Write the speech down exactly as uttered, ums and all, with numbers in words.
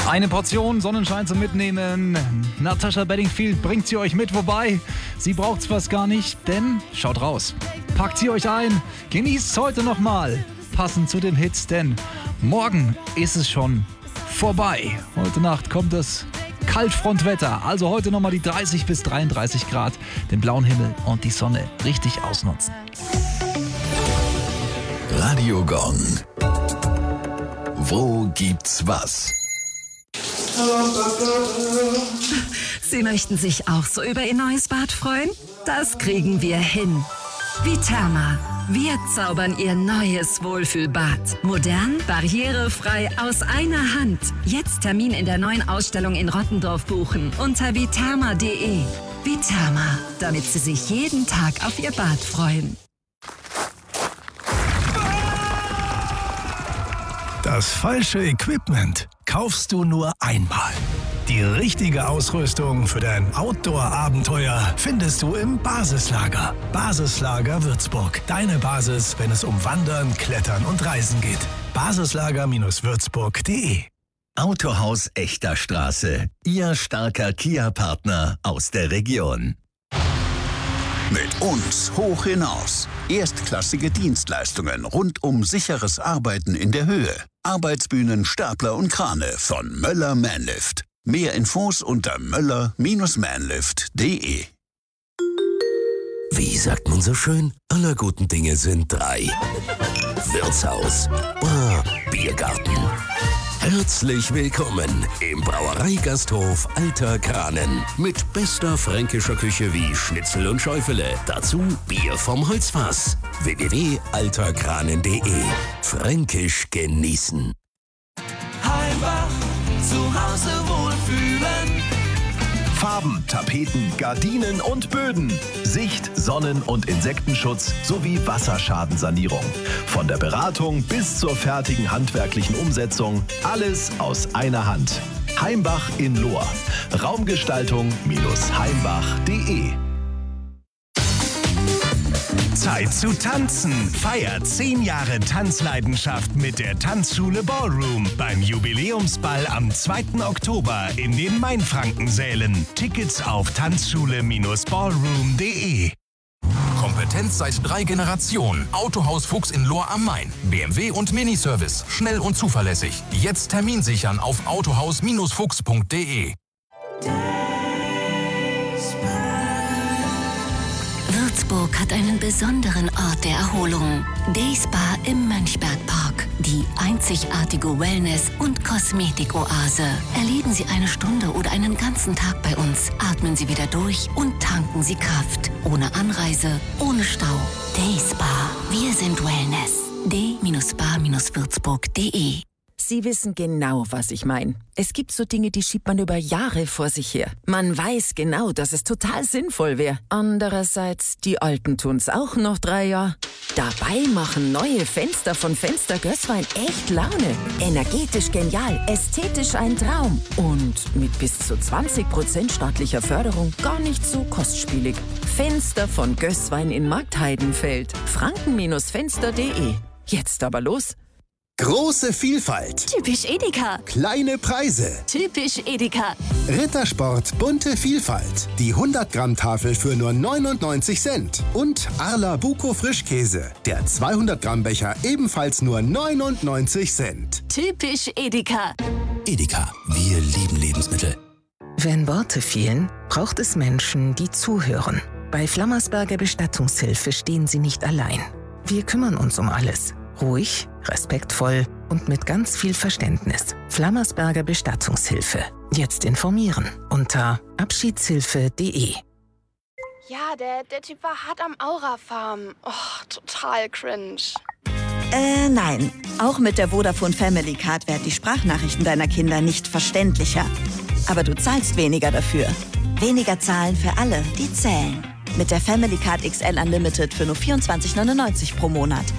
Eine Portion Sonnenschein zum Mitnehmen. Natasha Bedingfield bringt sie euch mit, wobei sie braucht's fast gar nicht, denn schaut raus. Packt sie euch ein, genießt's heute nochmal. Passend zu den Hits, denn morgen ist es schon vorbei. Heute Nacht kommt das Kaltfrontwetter, also heute nochmal die dreißig bis dreiunddreißig Grad, den blauen Himmel und die Sonne richtig ausnutzen. Radio Gong. Wo gibt's was? Sie möchten sich auch so über Ihr neues Bad freuen? Das kriegen wir hin. Viterma. Wir zaubern Ihr neues Wohlfühlbad. Modern, barrierefrei, aus einer Hand. Jetzt Termin in der neuen Ausstellung in Rottendorf buchen unter viterma punkt de. Viterma, damit Sie sich jeden Tag auf Ihr Bad freuen. Das falsche Equipment kaufst du nur einmal. Die richtige Ausrüstung für dein Outdoor-Abenteuer findest du im Basislager. Basislager Würzburg. Deine Basis, wenn es um Wandern, Klettern und Reisen geht. basislager Würzburg punkt de. Autohaus Echter Straße. Ihr starker Kia-Partner aus der Region. Mit uns hoch hinaus. Erstklassige Dienstleistungen rund um sicheres Arbeiten in der Höhe. Arbeitsbühnen, Stapler und Krane von Möller Manlift. Mehr Infos unter möller Bindestrich manlift punkt de. Wie sagt man so schön? Aller guten Dinge sind drei. Wirtshaus, Bar, Biergarten. Herzlich willkommen im Brauereigasthof Alter Kranen. Mit bester fränkischer Küche wie Schnitzel und Schäufele. Dazu Bier vom Holzfass. w w w punkt alter kranen punkt de. Fränkisch genießen. Heimbach, zu Hause wohlfühlen. Farben, Tapeten, Gardinen und Böden. Sicht-, Sonnen- und Insektenschutz sowie Wasserschadensanierung. Von der Beratung bis zur fertigen handwerklichen Umsetzung. Alles aus einer Hand. Heimbach in Lohr. Raumgestaltung heimbach punkt de. Zeit zu tanzen. Feiert zehn Jahre Tanzleidenschaft mit der Tanzschule Ballroom beim Jubiläumsball am zweiten Oktober in den Mainfrankensälen. Tickets auf tanzschule ballroom punkt de. Kompetenz seit drei Generationen. Autohaus Fuchs in Lohr am Main. B M W und Miniservice. Schnell und zuverlässig. Jetzt Termin sichern auf autohaus fuchs punkt de. Würzburg hat einen besonderen Ort der Erholung. Dayspa im Mönchbergpark. Die einzigartige Wellness- und Kosmetikoase. Erleben Sie eine Stunde oder einen ganzen Tag bei uns. Atmen Sie wieder durch und tanken Sie Kraft. Ohne Anreise, ohne Stau. Dayspa. Wir sind Wellness. d spa würzburg punkt de. Sie wissen genau, was ich meine. Es gibt so Dinge, die schiebt man über Jahre vor sich her. Man weiß genau, dass es total sinnvoll wäre. Andererseits, die Alten tun's auch noch drei Jahre. Dabei machen neue Fenster von Fenster Gößwein echt Laune. Energetisch genial, ästhetisch ein Traum. Und mit bis zu zwanzig Prozent staatlicher Förderung gar nicht so kostspielig. Fenster von Gößwein in Marktheidenfeld. franken Fenster punkt de. Jetzt aber los. Große Vielfalt. Typisch Edeka. Kleine Preise. Typisch Edeka. Rittersport bunte Vielfalt. Die hundert Gramm Tafel für nur neunundneunzig Cent. Und Arla Buko Frischkäse. Der zweihundert Gramm Becher ebenfalls nur neunundneunzig Cent. Typisch Edeka. Edeka, wir lieben Lebensmittel. Wenn Worte fehlen, braucht es Menschen, die zuhören. Bei Flammersberger Bestattungshilfe stehen Sie nicht allein. Wir kümmern uns um alles. Ruhig, respektvoll und mit ganz viel Verständnis. Flammersberger Bestattungshilfe. Jetzt informieren unter abschiedshilfe punkt de. Ja, der, der Typ war hart am Aura-Farm. Oh, total cringe. Äh, nein. Auch mit der Vodafone Family Card werden die Sprachnachrichten deiner Kinder nicht verständlicher. Aber du zahlst weniger dafür. Weniger zahlen für alle, die zählen. Mit der Family Card X L Unlimited für nur vierundzwanzig neunundneunzig pro Monat.